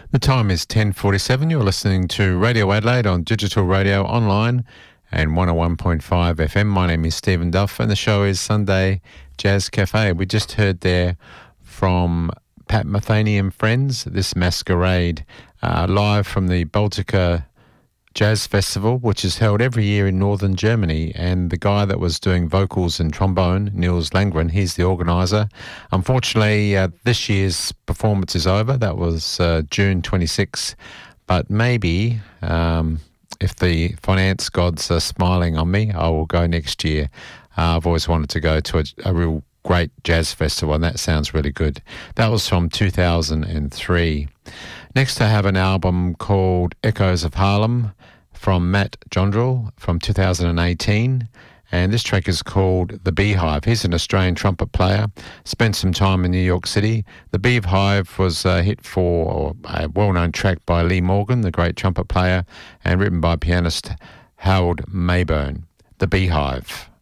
The time is 10:47. You're listening to Radio Adelaide on digital radio, online and 101.5 FM. My name is Stephen Duff and the show is Sunday Jazz Cafe. We just heard there from Pat Metheny and Friends, this masquerade, live from the Baltica Jazz Festival, which is held every year in northern Germany, and the guy that was doing vocals and trombone, Niels Landgren, he's the organiser. Unfortunately, this year's performance is over. That was June 26, but maybe if the finance gods are smiling on me, I will go next year. I've always wanted to go to a real great jazz festival, and that sounds really good. That was from 2003. Next, I have an album called Echoes of Harlem from Matt Jondrell from 2018. And this track is called The Beehive. He's an Australian trumpet player, spent some time in New York City. The Beehive was a hit for a well-known track by Lee Morgan, the great trumpet player, and written by pianist Harold Mayburn. The Beehive.